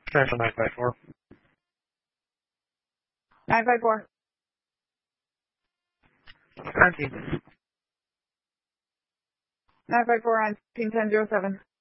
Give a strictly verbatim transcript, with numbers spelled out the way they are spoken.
Central nine five four. nine five four. nineteen. nine five four on ten zero seven.